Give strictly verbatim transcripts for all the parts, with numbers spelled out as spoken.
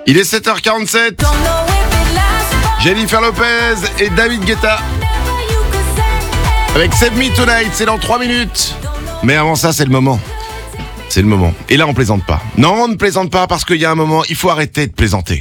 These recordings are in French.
Il est sept heures quarante-sept. Jennifer Lopez et David Guetta. Avec Save Me Tonight, c'est dans trois minutes. Mais avant ça, c'est le moment. C'est le moment. Et là, on plaisante pas. Non, on ne plaisante pas parce qu'il y a un moment, il faut arrêter de plaisanter.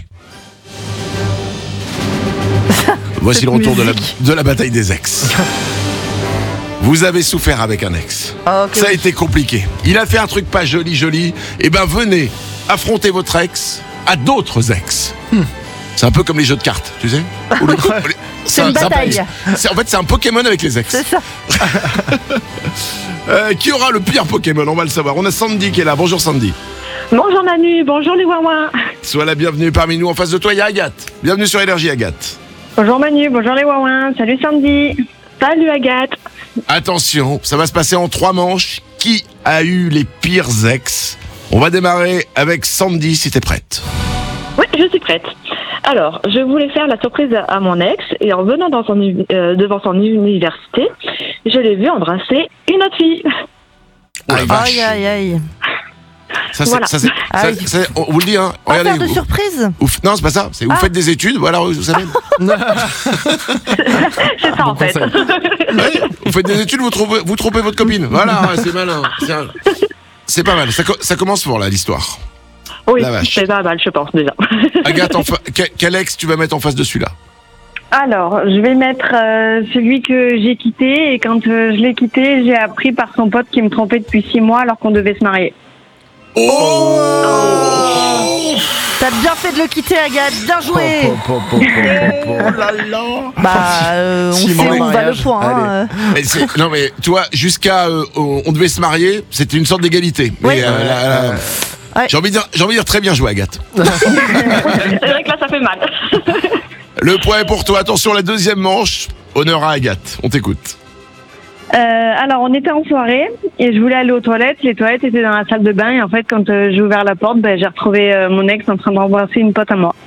Voici le retour de la, de la bataille des ex. Vous avez souffert avec un ex. Oh, okay. Ça a été compliqué. Il a fait un truc pas joli, joli. Eh ben, venez affronter votre ex à d'autres ex. Hmm. C'est un peu comme les jeux de cartes, tu sais. Ou les, les, c'est une bataille. C'est, en fait, c'est un Pokémon avec les ex. C'est ça. euh, qui aura le pire Pokémon? On va le savoir. On a Sandy qui est là. Bonjour Sandy. Bonjour Manu, bonjour les Wawa. Sois la bienvenue parmi nous. En face de toi, il y a Agathe. Bienvenue sur Énergie, Agathe. Bonjour Manu, bonjour les Wawa. Salut Sandy. Salut Agathe. Attention, ça va se passer en trois manches. Qui a eu les pires ex? On va démarrer avec Sandy, si t'es prête. Oui, je suis prête. Alors, je voulais faire la surprise à mon ex et en venant dans son, euh, devant son université, je l'ai vu embrasser une autre fille. Oh la vache. Aïe, aïe, aïe. Ça, c'est, Voilà. ça, c'est, ça, c'est, on vous le dit, hein. Pas Regardez, faire de vous, surprise. vous, non, c'est pas ça. C'est, vous Ah. faites des études, voilà, vous savez. C'est ça en fait. Ouais, vous faites des études, vous trompez, vous trompez votre copine. Voilà, c'est malin. C'est, un- c'est pas mal. Ça, co- ça commence fort, là, l'histoire. Oui, La vache. c'est pas mal, je pense déjà. Agathe, en fa- quel, quel ex tu vas mettre en face de celui-là? Alors, je vais mettre euh, celui que j'ai quitté et quand euh, je l'ai quitté, j'ai appris par son pote qu'il me trompait depuis six mois alors qu'on devait se marier. Oh, T'as bien fait de le quitter, Agathe. Bien joué. Po, po, po, po, po. Oh là là. Bah, euh, on Six sait mois où de on va le mariage. point. Hein. Mais c'est- non mais toi, jusqu'à euh, on, on devait se marier, c'était une sorte d'égalité. Oui. Mais, euh, là, là, Ouais. J'ai envie de dire, j'ai envie de dire très bien joué, Agathe. C'est vrai que là, ça fait mal. Le point est pour toi. Attention, la deuxième manche. Honneur à Agathe. On t'écoute. Euh, alors, on était en soirée et je voulais aller aux toilettes. Les toilettes étaient dans la salle de bain et en fait, quand euh, j'ai ouvert la porte, ben, j'ai retrouvé euh, mon ex en train d'embrasser une pote à moi.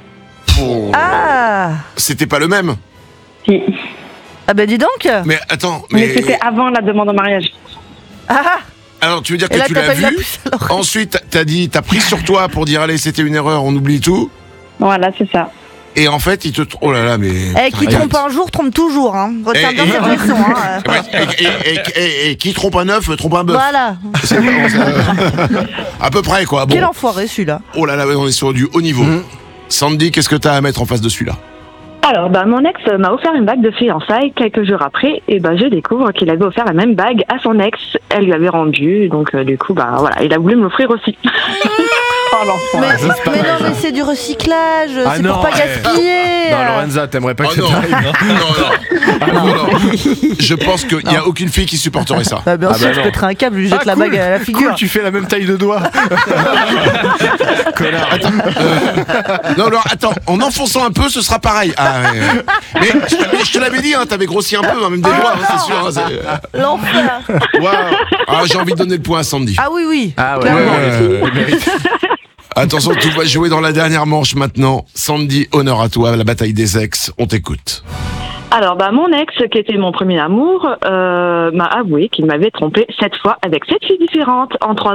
Ah. C'était pas le même. Si. Ah bah dis donc. Mais attends, Mais, mais, c'était avant la demande en mariage. Ah. alors tu veux dire Et que là, tu t'as l'as pas eu la vu? puce à l'oreille. Ensuite, t'as dit, t'as pris sur toi pour dire allez, c'était une erreur, on oublie tout. Voilà, c'est ça. Et en fait, il te, tr- oh là là, mais. Eh, qui Agathe. trompe un jour, trompe toujours. Hein. Retiens Eh, bien eh, cette leçon. Hein. Ouais, et, et- et- et- et qui trompe un œuf, trompe un bœuf. Voilà. C'est vraiment ça. À peu près quoi. Bon. Quel enfoiré celui-là. Oh là là, on est sur du haut niveau. Mhm. Sandy, qu'est-ce que t'as à mettre en face de celui-là? Alors, bah, mon ex m'a offert une bague de fiançailles quelques jours après, et bah, je découvre qu'il avait offert la même bague à son ex. Elle lui avait rendu, donc euh, du coup, bah voilà, il a voulu me l'offrir aussi. Oh l'enfant. Mais, ça, c'est pas mais mal, non, ça. mais c'est du recyclage. Ah c'est non, pour pas ouais. gaspiller. Non, Lorenza, t'aimerais pas que Oh ça non. t'arrive, hein. non, non, non, non. Je pense qu'il n'y a aucune fille qui supporterait ça. Bah, bien Ah sûr, bah je non. pèterai un câble, je lui jette Ah, la cool, bague à la figure. Cool, tu fais la même taille de doigt. Connard. Non, alors attends, en enfonçant un peu, ce sera pareil. Ah, ouais. Mais je te, je te l'avais dit, hein, t'avais grossi un peu, hein, même des doigts, hein, c'est sûr. Hein, c'est- L'enfer. Waouh. Ah, j'ai envie de donner le point à Sandy. Ah oui, oui. Ah ouais, Clairement. ouais, ouais, ouais. Attention, tu vas jouer dans la dernière manche maintenant. Sandy, honneur à toi, la bataille des ex, on t'écoute. Alors, bah, mon ex, qui était mon premier amour, euh, m'a avoué qu'il m'avait trompé sept fois avec sept filles différentes en trois